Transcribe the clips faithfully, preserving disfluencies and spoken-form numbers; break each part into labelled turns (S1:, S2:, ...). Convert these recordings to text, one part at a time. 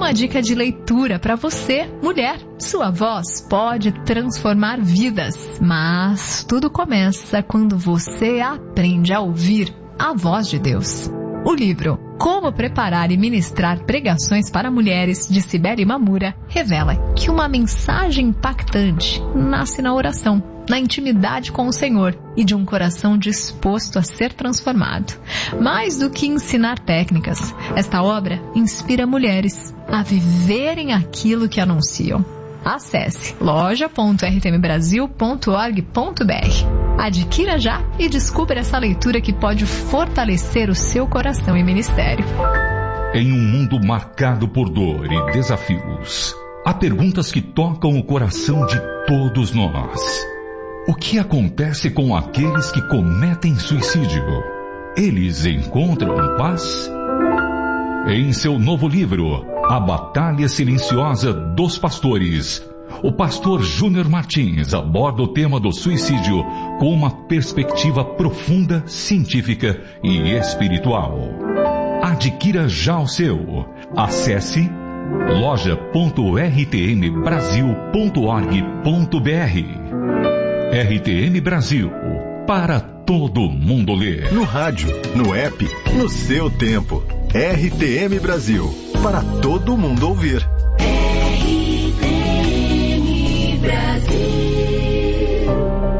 S1: uma dica de leitura para você, mulher. Sua voz pode transformar vidas, mas tudo começa quando você aprende a ouvir a voz de Deus. O livro Como Preparar e Ministrar Pregações para Mulheres, de Cibele Mamura, revela que uma mensagem impactante nasce na oração, na intimidade com o Senhor e de um coração disposto a ser transformado. Mais do que ensinar técnicas, esta obra inspira mulheres a viverem aquilo que anunciam. Acesse loja ponto r t m brasil ponto org ponto b r. Adquira já e descubra essa leitura que pode fortalecer o seu coração e ministério.
S2: Em um mundo marcado por dor e desafios, há perguntas que tocam o coração de todos nós. O que acontece com aqueles que cometem suicídio? Eles encontram paz? Em seu novo livro, A Batalha Silenciosa dos Pastores, o pastor Júnior Martins aborda o tema do suicídio com uma perspectiva profunda, científica e espiritual. Adquira já o seu. Acesse loja ponto r t m brasil ponto org ponto b r. R T M Brasil, para todo mundo ler.
S3: No rádio, no app, no seu tempo. R T M Brasil, para todo mundo ouvir.
S4: R T M Brasil.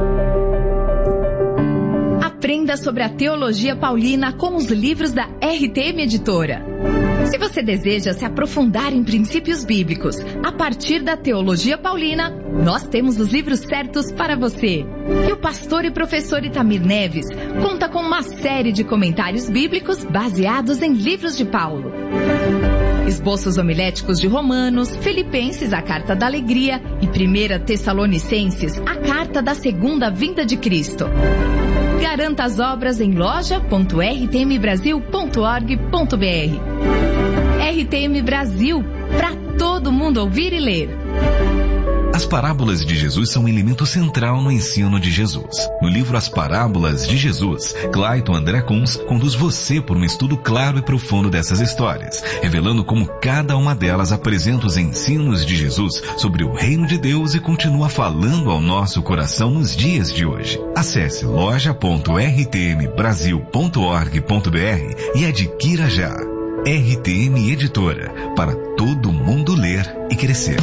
S1: Aprenda sobre a teologia paulina com os livros da R T M Editora. Se você deseja se aprofundar em princípios bíblicos a partir da teologia paulina, nós temos os livros certos para você. E o pastor e professor Itamir Neves conta com uma série de comentários bíblicos baseados em livros de Paulo. Esboços homiléticos de Romanos, Filipenses, a Carta da Alegria, e primeira Tessalonicenses, a Carta da Segunda Vinda de Cristo. Garanta as obras em loja ponto r t m brasil ponto org ponto b r. R T M Brasil, para todo mundo ouvir e ler.
S5: As parábolas de Jesus são um elemento central no ensino de Jesus. No livro As Parábolas de Jesus, Clayton André Kunz conduz você por um estudo claro e profundo dessas histórias, revelando como cada uma delas apresenta os ensinos de Jesus sobre o reino de Deus e continua falando ao nosso coração nos dias de hoje. Acesse loja ponto r t m brasil ponto org ponto b r e adquira já. R T M Editora, para todo mundo ler e crescer.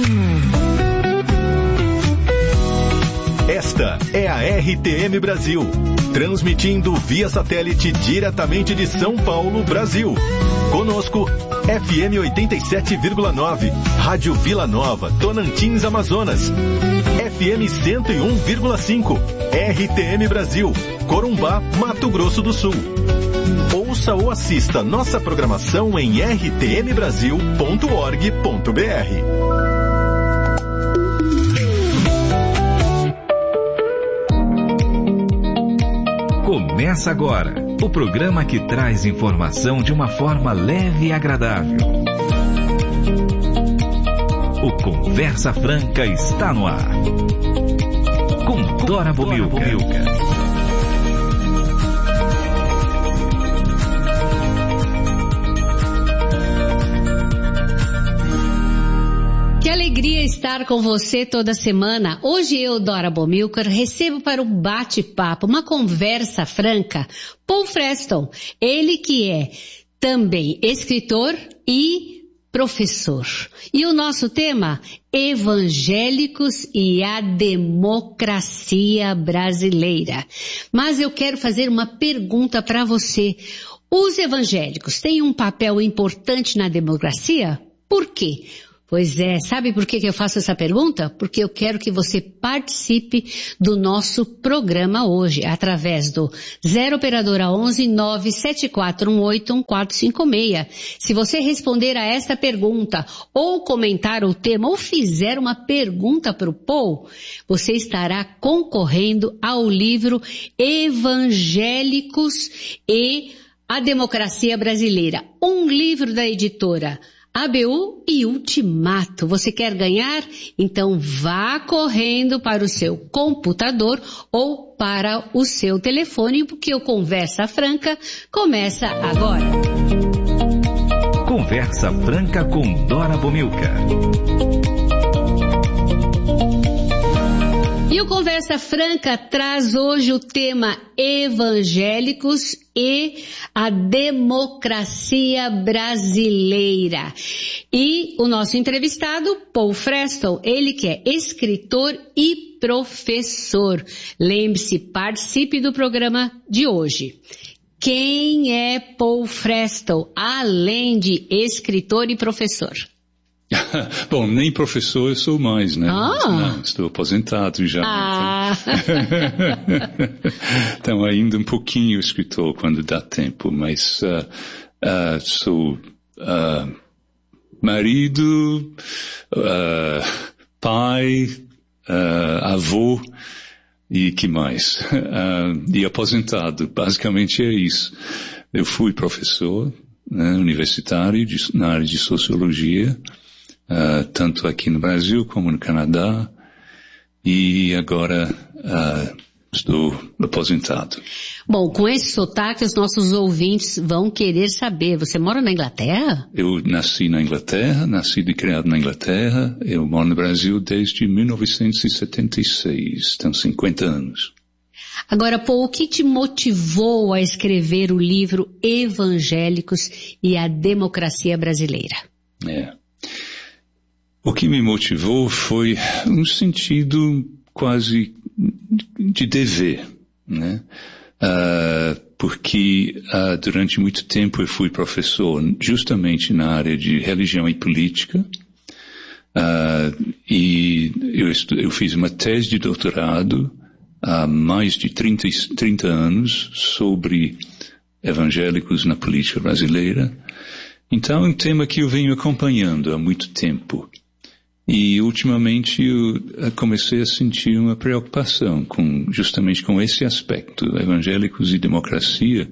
S3: Esta é a R T M Brasil, transmitindo via satélite diretamente de São Paulo, Brasil. Conosco, F M oitenta e sete vírgula nove, Rádio Vila Nova, Tonantins, Amazonas. F M cento e um vírgula cinco, R T M Brasil, Corumbá, Mato Grosso do Sul. Ouça ou assista nossa programação em r t m brasil ponto org ponto b r.
S5: Começa agora o programa que traz informação de uma forma leve e agradável. O Conversa Franca está no ar. Com Dora Bomilca.
S6: Que alegria estar com você toda semana. Hoje eu, Dora Bomilcar, recebo para um bate-papo, uma conversa franca, Paul Freston. Ele que é também escritor e professor. E o nosso tema, evangélicos e a democracia brasileira. Mas eu quero fazer uma pergunta para você. Os evangélicos têm um papel importante na democracia? Por quê? Pois é, sabe por que eu faço essa pergunta? Porque eu quero que você participe do nosso programa hoje, através do zero operadora onze nove sete quatro um oito um quatro cinco seis. Se você responder a esta pergunta, ou comentar o tema, ou fizer uma pergunta para o Paul, você estará concorrendo ao livro Evangélicos e a Democracia Brasileira, um livro da editora A B U e Ultimato. Você quer ganhar? Então vá correndo para o seu computador ou para o seu telefone, porque o Conversa Franca começa agora.
S5: Conversa Franca com Dora Bomilcar.
S6: E o Conversa Franca traz hoje o tema evangélicos e a democracia brasileira. E o nosso entrevistado, Paul Freston, ele que é escritor e professor. Lembre-se, participe do programa de hoje. Quem é Paul Freston, além de escritor e professor?
S7: Bom, nem professor eu sou mais, né?
S6: Ah.
S7: Não, estou aposentado já.
S6: Ah.
S7: Então ainda um pouquinho escritor quando dá tempo, mas uh, uh, sou uh, marido, uh, pai, uh, avô e que mais? Uh, e aposentado, basicamente é isso. Eu fui professor, né, universitário de, na área de sociologia, Uh, tanto aqui no Brasil como no Canadá, e agora uh, estou aposentado.
S6: Bom, com esse sotaque os nossos ouvintes vão querer saber, você mora na Inglaterra?
S7: Eu nasci na Inglaterra, nascido e criado na Inglaterra, eu moro no Brasil desde mil novecentos e setenta e seis, então cinquenta anos.
S6: Agora, Paul, o que te motivou a escrever o livro Evangélicos e a Democracia Brasileira?
S7: É. O que me motivou foi um sentido quase de dever, né? Uh, porque uh, durante muito tempo eu fui professor justamente na área de religião e política, uh, e eu, estu- eu fiz uma tese de doutorado há mais de trinta, trinta anos sobre evangélicos na política brasileira. Então é um tema que eu venho acompanhando há muito tempo. E ultimamente eu comecei a sentir uma preocupação com, justamente com esse aspecto, evangélicos e democracia,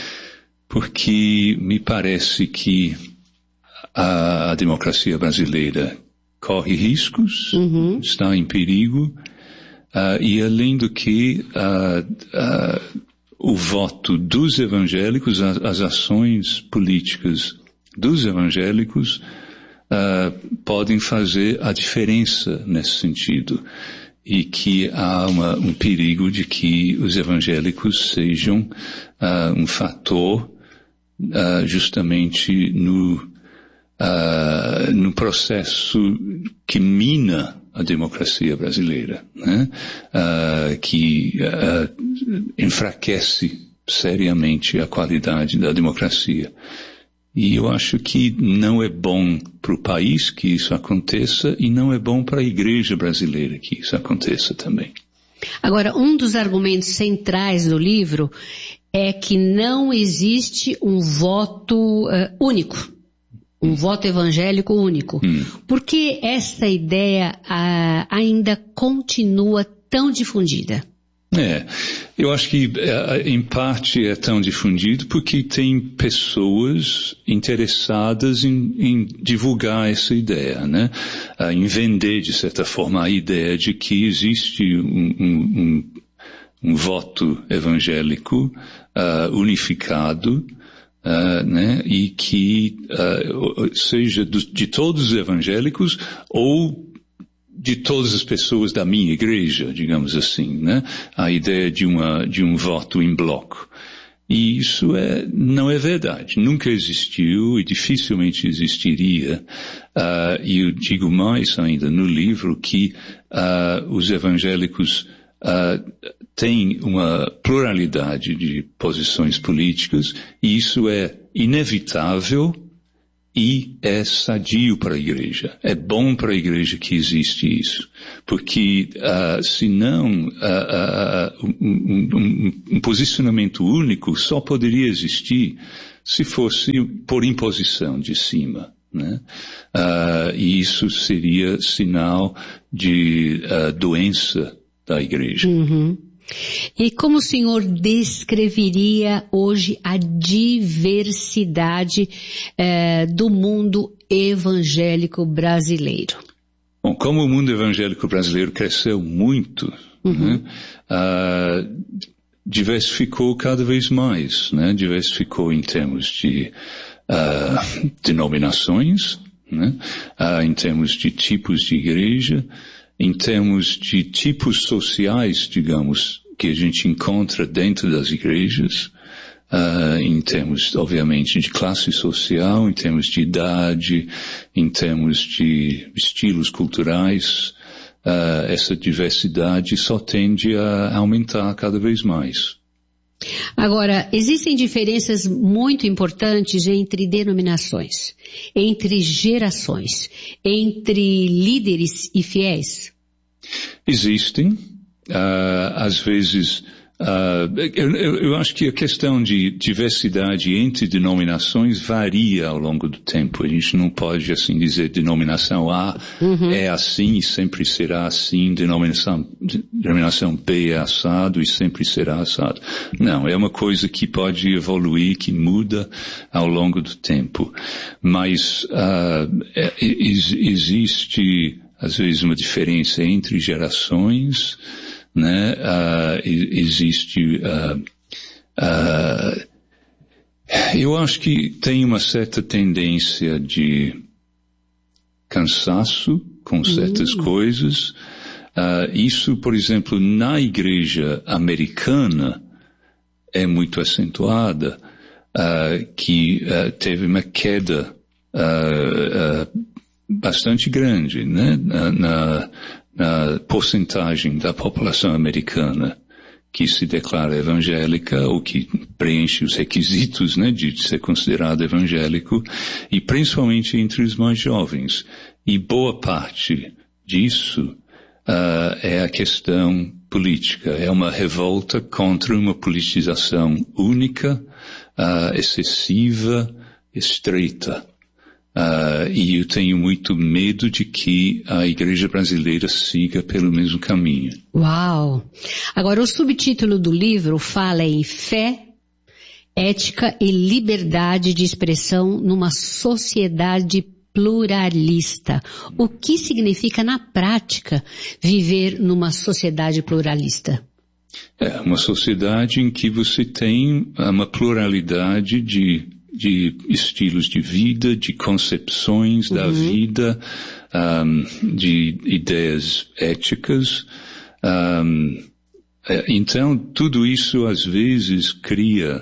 S7: porque me parece que a, a democracia brasileira corre riscos, uhum. está em perigo, uh, e além do que uh, uh, o voto dos evangélicos, as, as ações políticas dos evangélicos Uh, podem fazer a diferença nesse sentido, e que há uma, um perigo de que os evangélicos sejam uh, um fator uh, justamente no, uh, no processo que mina a democracia brasileira, né? uh, que uh, enfraquece seriamente a qualidade da democracia. E eu acho que não é bom para o país que isso aconteça, e não é bom para a igreja brasileira que isso aconteça também.
S6: Agora, um dos argumentos centrais do livro é que não existe um voto uh, único, um hum. voto evangélico único. Hum. Por que essa ideia uh, ainda continua tão difundida?
S7: É, eu acho que em parte é tão difundido porque tem pessoas interessadas em, em divulgar essa ideia, né? Em vender, de certa forma, a ideia de que existe um, um, um, um voto evangélico uh, unificado, uh, né? E que uh, seja do, de todos os evangélicos ou de todas as pessoas da minha igreja, digamos assim, né? A ideia de uma, de um voto em bloco. E isso é, não é verdade. Nunca existiu e dificilmente existiria. Uh, e eu digo mais ainda no livro que uh, os evangélicos uh, têm uma pluralidade de posições políticas, e isso é inevitável e é sadio para a igreja. É bom para a igreja que existe isso. Porque, uh, senão, uh, uh, um, um, um posicionamento único só poderia existir se fosse por imposição de cima, né? Uh, e isso seria sinal de uh, doença da igreja.
S6: Uhum. E como o senhor descreveria hoje a diversidade eh, do mundo evangélico brasileiro?
S7: Bom, como o mundo evangélico brasileiro cresceu muito, uhum. né, uh, diversificou cada vez mais, né? Diversificou em termos de uh, denominações, né? uh, em termos de tipos de igreja, em termos de tipos sociais, digamos, que a gente encontra dentro das igrejas, Uh, em termos, obviamente, de classe social, em termos de idade, em termos de estilos culturais, uh, essa diversidade só tende a aumentar cada vez mais.
S6: Agora, existem diferenças muito importantes entre denominações, entre gerações, entre líderes e fiéis?
S7: Existem. Uh, às vezes... Uh, eu, eu acho que a questão de diversidade entre denominações varia ao longo do tempo. A gente não pode, assim, dizer denominação A uhum. é assim e sempre será assim, denominação, denominação B é assado e sempre será assado. Não, é uma coisa que pode evoluir, que muda ao longo do tempo. Mas uh, é, existe, às vezes, uma diferença entre gerações, né? Uh, existe, uh, uh, eu acho que tem uma certa tendência de cansaço com certas uhum. coisas. Uh, isso, por exemplo, na igreja americana é muito acentuada, uh, que uh, teve uma queda uh, uh, bastante grande, né? na, na a porcentagem da população americana que se declara evangélica ou que preenche os requisitos, né, de ser considerado evangélico, e principalmente entre os mais jovens. E boa parte disso uh, é a questão política. É uma revolta contra uma politização única, uh, excessiva, estreita. Uh, e eu tenho muito medo de que a igreja brasileira siga pelo mesmo caminho.
S6: Uau! Agora, o subtítulo do livro fala em fé, ética e liberdade de expressão numa sociedade pluralista. O que significa, na prática, viver numa sociedade pluralista?
S7: É uma sociedade em que você tem uma pluralidade de de estilos de vida, de concepções uhum. da vida, um, de ideias éticas. Um, então, tudo isso às vezes cria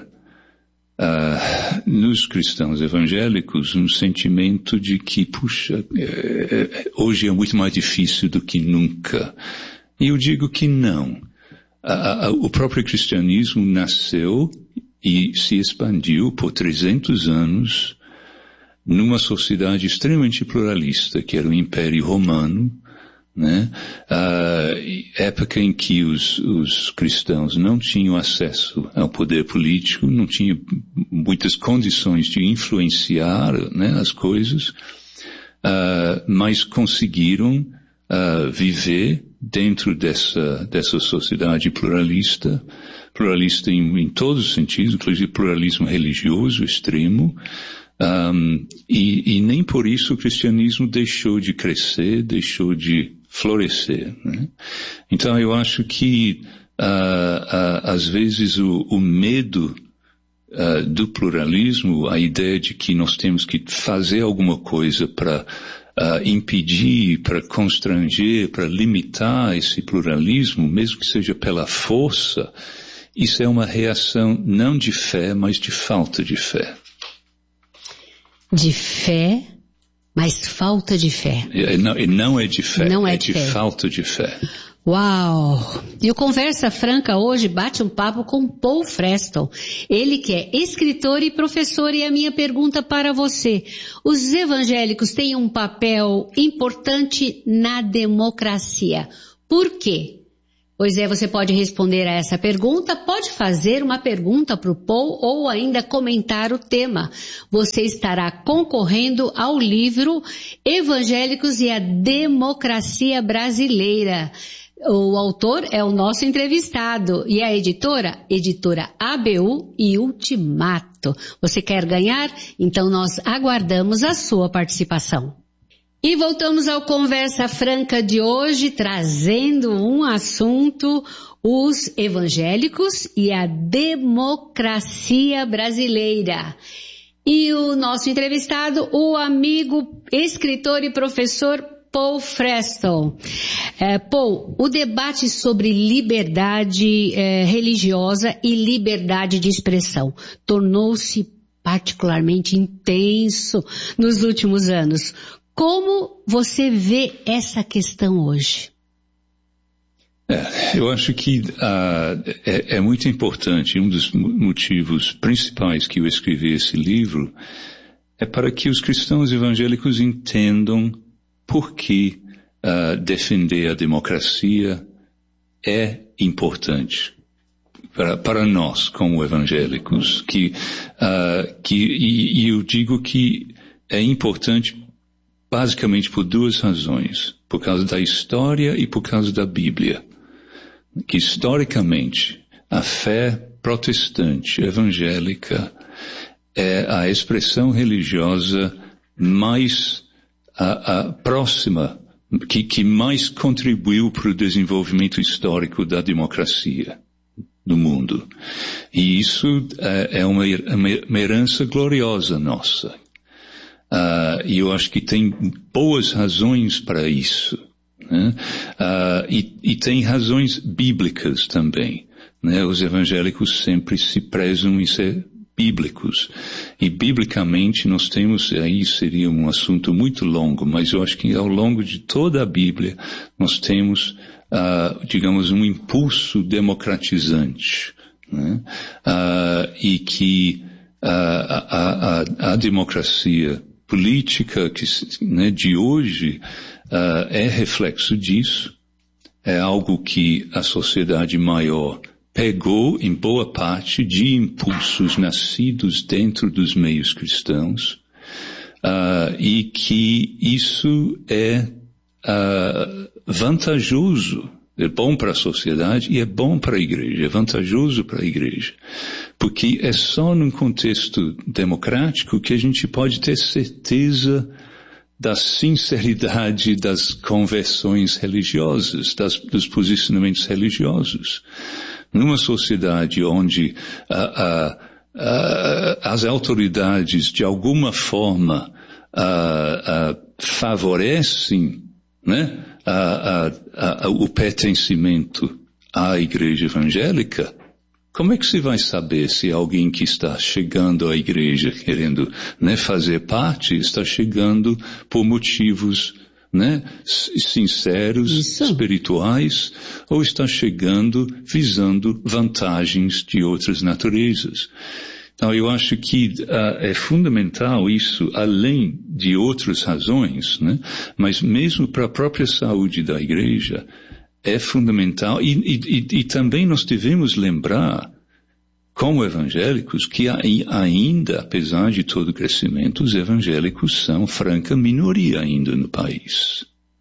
S7: uh, nos cristãos evangélicos um sentimento de que, puxa, é, hoje é muito mais difícil do que nunca. E eu digo que não. A, a, o próprio cristianismo nasceu e se expandiu por trezentos anos numa sociedade extremamente pluralista, que era o Império Romano, né? A época em que os, os cristãos não tinham acesso ao poder político, não tinham muitas condições de influenciar, né, as coisas, uh, mas conseguiram uh, viver dentro dessa, dessa sociedade pluralista, pluralista em, em todos os sentidos, inclusive pluralismo religioso extremo, um, e, e nem por isso o cristianismo deixou de crescer, deixou de florescer, né? Então eu acho que uh, uh, às vezes o, o medo uh, do pluralismo, a ideia de que nós temos que fazer alguma coisa para Uh, impedir, para constranger, para limitar esse pluralismo, mesmo que seja pela força, isso é uma reação não de fé, mas de falta de fé.
S6: De fé, mas falta de fé.
S7: É, não, não é de fé,
S6: não é,
S7: é
S6: de,
S7: de
S6: fé.
S7: falta de fé.
S6: Uau! E o Conversa Franca hoje bate um papo com Paul Freston. Ele que é escritor e professor, e a minha pergunta para você: os evangélicos têm um papel importante na democracia. Por quê? Pois é, você pode responder a essa pergunta, pode fazer uma pergunta para o Paul ou ainda comentar o tema. Você estará concorrendo ao livro Evangélicos e a Democracia Brasileira. O autor é o nosso entrevistado e a editora, editora A B U e Ultimato. Você quer ganhar? Então nós aguardamos a sua participação. E voltamos ao Conversa Franca de hoje, trazendo um assunto: os evangélicos e a democracia brasileira. E o nosso entrevistado, o amigo, escritor e professor Paul Freston. É, Paul, o debate sobre liberdade é, religiosa e liberdade de expressão tornou-se particularmente intenso nos últimos anos. Como você vê essa questão hoje?
S7: É, eu acho que uh, é, é muito importante, um dos motivos principais que eu escrevi esse livro é para que os cristãos evangélicos entendam por que uh, defender a democracia é importante para, para nós como evangélicos. Que, uh, que, e, e eu digo que é importante basicamente por duas razões, por causa da história e por causa da Bíblia. Que historicamente a fé protestante evangélica é a expressão religiosa mais a, a próxima, que, que mais contribuiu para o desenvolvimento histórico da democracia no mundo. E isso é, é uma, uma herança gloriosa nossa. Uh, e eu acho que tem boas razões para isso. Né? Uh, e, e tem razões bíblicas também. Né? Os evangélicos sempre se prezam em ser bíblicos. E biblicamente nós temos, aí seria um assunto muito longo, mas eu acho que ao longo de toda a Bíblia nós temos, uh, digamos, um impulso democratizante. Né? Uh, e que uh, a, a, a democracia política que, né, de hoje Uh, é reflexo disso, é algo que a sociedade maior pegou em boa parte de impulsos nascidos dentro dos meios cristãos, uh, e que isso é uh, vantajoso, é bom para a sociedade e é bom para a igreja, é vantajoso para a igreja, porque é só num contexto democrático que a gente pode ter certeza da sinceridade das conversões religiosas, das, dos posicionamentos religiosos. Numa sociedade onde a, a, a, as autoridades de alguma forma a, a, favorecem, né, a, a, a, o pertencimento à igreja evangélica, como é que se vai saber se alguém que está chegando à igreja querendo, né, fazer parte, está chegando por motivos, né, sinceros, Isso. espirituais, ou está chegando visando vantagens de outras naturezas? Então eu acho que uh, é fundamental isso, além de outras razões, né, mas mesmo para a própria saúde da igreja, é fundamental, e, e, e também nós devemos lembrar, como evangélicos, que ainda, apesar de todo o crescimento, os evangélicos são franca minoria ainda no país.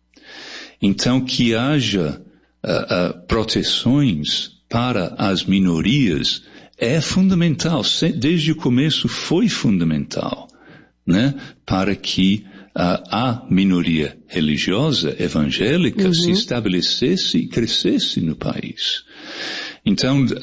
S7: Então, que haja uh, uh, proteções para as minorias é fundamental, desde o começo foi fundamental, né, para que Uh, a minoria religiosa evangélica uhum. se estabelecesse e crescesse no país. Então, uh,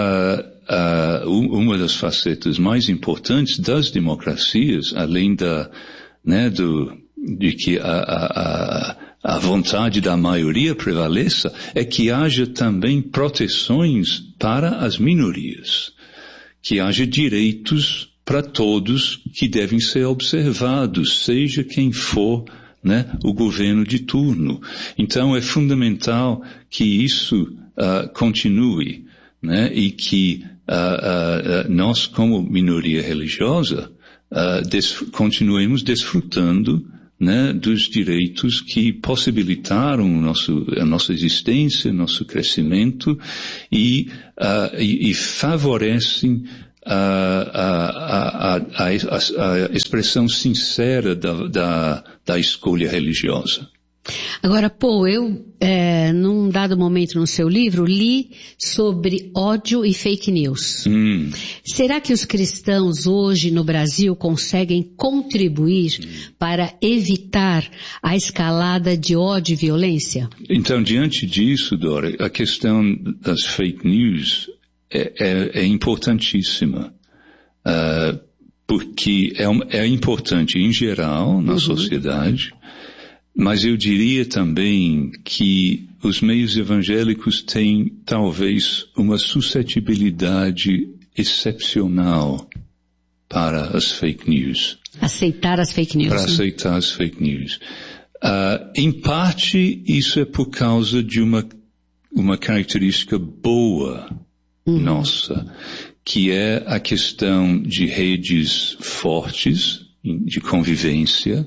S7: uh, uh, uma das facetas mais importantes das democracias, além da, né, do, de que a, a, a vontade da maioria prevaleça, é que haja também proteções para as minorias, que haja direitos para todos que devem ser observados, seja quem for, né, o governo de turno. Então é fundamental que isso uh, continue, né, e que uh, uh, nós, como minoria religiosa, uh, des- continuemos desfrutando, né, dos direitos que possibilitaram nosso, a nossa existência, nosso crescimento e, uh, e, e favorecem A, a, a, a, a expressão sincera da, da, da escolha religiosa.
S6: Agora, Paul, eu, é, num dado momento no seu livro, li sobre ódio e fake news. Hum. Será que os cristãos hoje no Brasil conseguem contribuir hum. para evitar a escalada de ódio e violência?
S7: Então, diante disso, Dora, a questão das fake news É, é, é importantíssima, uh, porque é, um, é importante em geral na uhum. sociedade, mas eu diria também que os meios evangélicos têm talvez uma suscetibilidade excepcional para as fake news.
S6: Aceitar as fake news.
S7: Para
S6: né?
S7: aceitar as fake news. Uh, em parte, isso é por causa de uma, uma característica boa uhum. nossa, que é a questão de redes fortes, de convivência,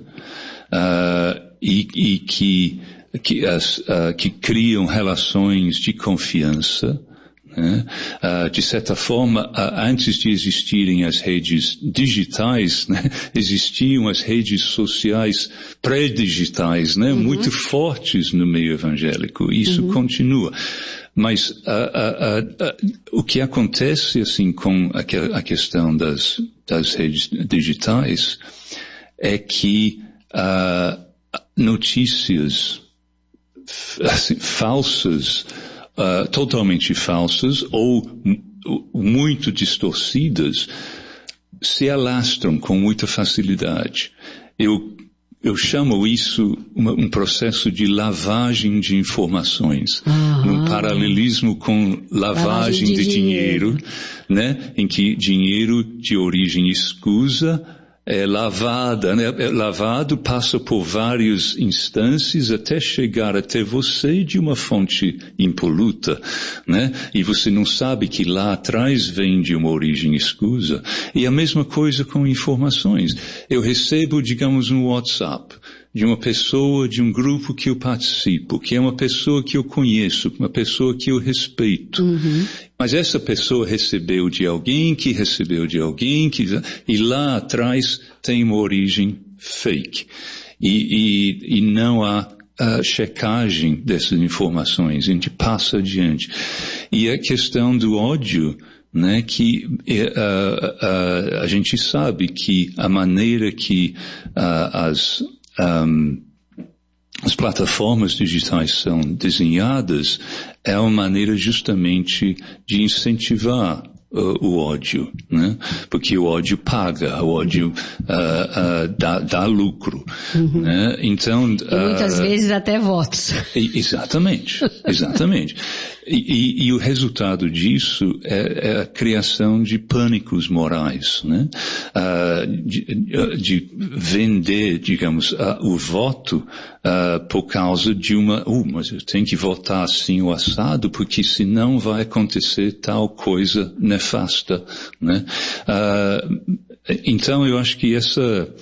S7: uh, e, e que, que, as, uh, que criam relações de confiança. Né? Uh, de certa forma, uh, antes de existirem as redes digitais, né? existiam as redes sociais pré-digitais, né? Uhum. muito fortes no meio evangélico. Isso uhum. continua. Mas uh, uh, uh, uh, o que acontece assim com a, a questão das, das redes digitais é que uh, notícias assim, falsas, Uh, totalmente falsas ou m- muito distorcidas se alastram com muita facilidade. Eu, eu chamo isso uma, um processo de lavagem de informações, uhum. num paralelismo com lavagem, lavagem de, de dinheiro, dinheiro, né? Em que dinheiro de origem escusa é lavada, né? É lavado, passa por várias instâncias até chegar até você de uma fonte impoluta, né? E você não sabe que lá atrás vem de uma origem escusa. E a mesma coisa com informações. Eu recebo, digamos, um WhatsApp de uma pessoa, de um grupo que eu participo, que é uma pessoa que eu conheço, uma pessoa que eu respeito. Uhum. Mas essa pessoa recebeu de alguém, que recebeu de alguém, que, e lá atrás tem uma origem fake. E, e, e não há a checagem dessas informações, a gente passa adiante. E a questão do ódio, né, que uh, uh, a gente sabe que a maneira que uh, as Um, as plataformas digitais são desenhadas é uma maneira justamente de incentivar uh, o ódio, né? Porque o ódio paga, o ódio uh, uh, dá, dá lucro, uhum. né? Então, uh,
S6: e muitas vezes até votos.
S7: Exatamente, exatamente. E, e, e o resultado disso é, é a criação de pânicos morais, né? Uh, de, de vender, digamos, uh, o voto uh, por causa de uma, uh, mas eu tenho que votar assim o assado, porque senão vai acontecer tal coisa nefasta, né? Uh, então eu acho que essa,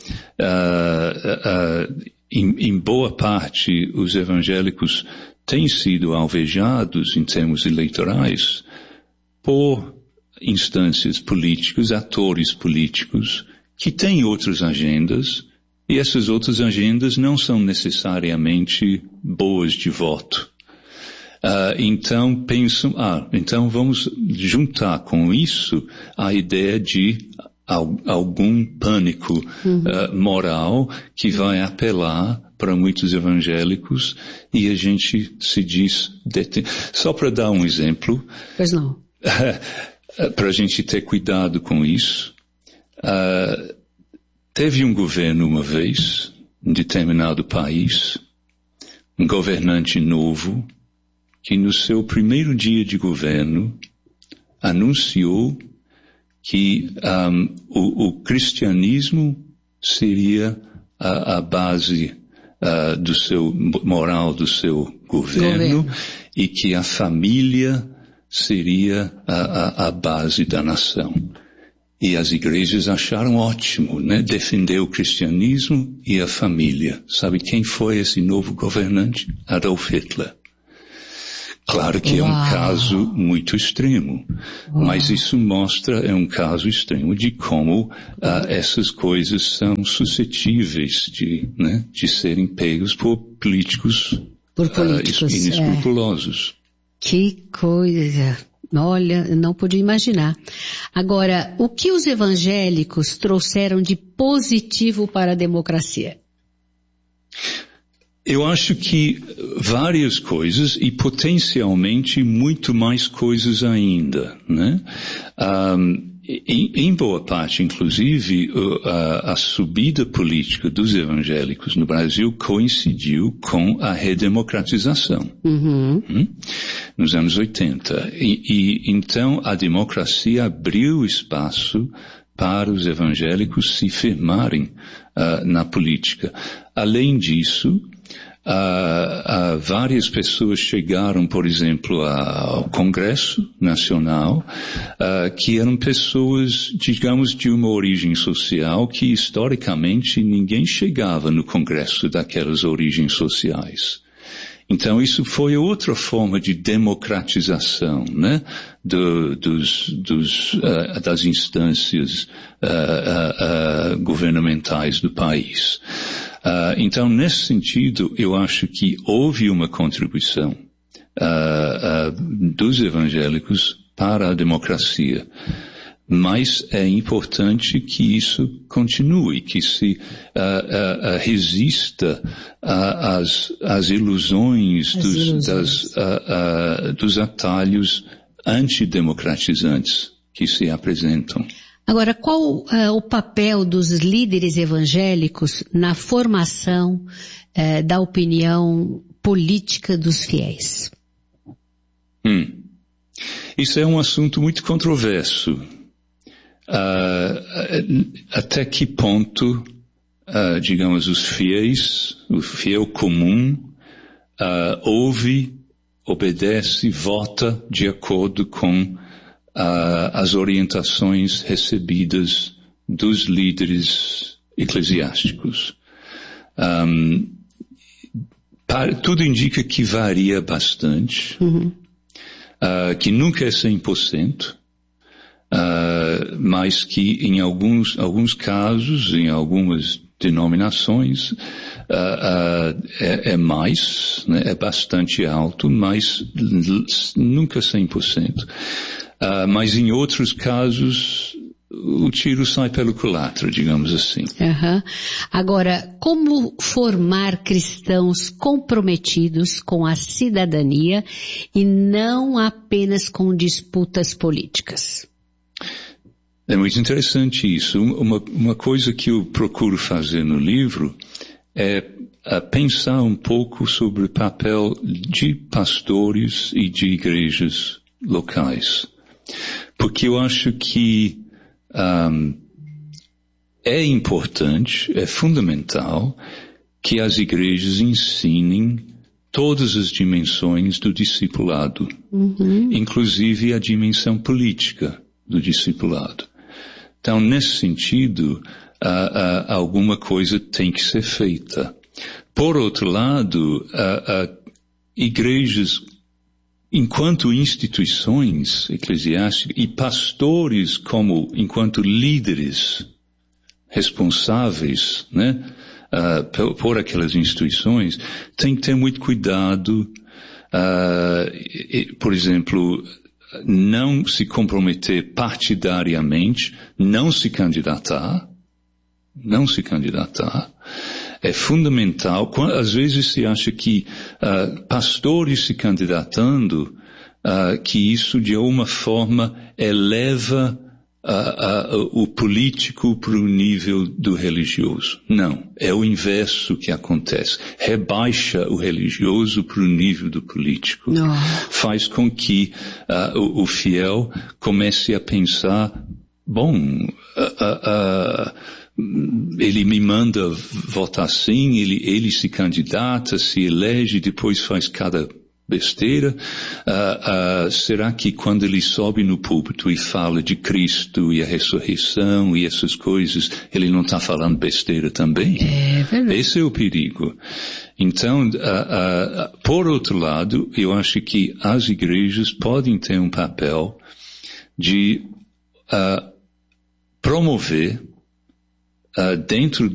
S7: uh, uh, em, em boa parte, os evangélicos têm sido alvejados em termos eleitorais por instâncias políticas, atores políticos, que têm outras agendas, e essas outras agendas não são necessariamente boas de voto. Uh, então pensam, ah, então vamos juntar com isso a ideia de algum pânico uhum. uh, moral que vai apelar para muitos evangélicos, e a gente se diz... Deten... Só para dar um exemplo...
S6: Pois não.
S7: Para a gente ter cuidado com isso. Uh, teve um governo uma vez, em determinado país, um governante novo, que no seu primeiro dia de governo anunciou que um, o, o cristianismo seria a, a base Uh, do seu moral do seu governo, governo e que a família seria a, a, a base da nação. E as igrejas acharam ótimo, né? Defender o cristianismo e a família. Sabe quem foi esse novo governante? Adolf Hitler. Claro que Uau. É um caso muito extremo, Uau. Mas isso mostra, é um caso extremo de como uh, essas coisas são suscetíveis de, né, de serem pegos por políticos,
S6: por políticos
S7: uh, inescrupulosos.
S6: É. Que coisa! Olha, eu não podia imaginar. Agora, o que os evangélicos trouxeram de positivo para a democracia?
S7: Eu acho que várias coisas e potencialmente muito mais coisas ainda, né? Um, em, em boa parte, inclusive, a, a subida política dos evangélicos no Brasil coincidiu com a redemocratização,
S6: Uhum.
S7: hum? nos anos oitenta. E, e então a democracia abriu espaço para os evangélicos se firmarem uh, na política. Além disso, Uh, uh, várias pessoas chegaram, por exemplo, ao Congresso Nacional, uh, que eram pessoas, digamos, de uma origem social que, historicamente, ninguém chegava no Congresso daquelas origens sociais. Então, isso foi outra forma de democratização, né, do, dos, dos, uh, das instâncias uh, uh, uh, governamentais do país. Uh, então, nesse sentido, eu acho que houve uma contribuição uh, uh, dos evangélicos para a democracia. Mas é importante que isso continue, que se uh, uh, uh, resista às uh, ilusões, dos, ilusões. Das, uh, uh, dos atalhos antidemocratizantes que se apresentam.
S6: Agora, qual uh, o papel dos líderes evangélicos na formação uh, da opinião política dos fiéis?
S7: Hum. Isso é um assunto muito controverso. Uh, até que ponto, uh, digamos, os fiéis, o fiel comum, uh, ouve, obedece, vota de acordo com Uh, as orientações recebidas dos líderes eclesiásticos. Um, para, tudo indica que varia bastante, uhum. uh, que nunca é cem por cento, uh, mas que em alguns, alguns casos, em algumas denominações, uh, uh, é, é mais, né, é bastante alto, mas nunca cem por cento. Uh, mas em outros casos, o tiro sai pelo culatra, digamos assim.
S6: Uhum. Agora, como formar cristãos comprometidos com a cidadania e não apenas com disputas políticas?
S7: É muito interessante isso. Uma, uma coisa que eu procuro fazer no livro é a pensar um pouco sobre o papel de pastores e de igrejas locais. Porque eu acho que um, é importante, é fundamental que as igrejas ensinem todas as dimensões do discipulado, uhum. inclusive a dimensão política do discipulado. Então, nesse sentido, uh, uh, alguma coisa tem que ser feita. Por outro lado, uh, uh, igrejas enquanto instituições eclesiásticas e pastores como enquanto líderes responsáveis, né, uh, por, por aquelas instituições, tem que ter muito cuidado, uh, e, por exemplo, não se comprometer partidariamente, não se candidatar, não se candidatar. É fundamental, às vezes se acha que uh, pastores se candidatando, uh, que isso de alguma forma eleva uh, uh, o político para o nível do religioso. Não, é o inverso que acontece. Rebaixa o religioso para o nível do político. Não. Faz com que uh, o, o fiel comece a pensar, bom, uh, uh, uh, ele me manda votar sim, ele, ele se candidata, se elege, depois faz cada besteira. Uh, uh, será que quando ele sobe no púlpito e fala de Cristo e a ressurreição e essas coisas, ele não está falando besteira também?
S6: É verdade.
S7: Esse é o perigo. Então, uh, uh, por outro lado, eu acho que as igrejas podem ter um papel de uh, promover Uh, dentro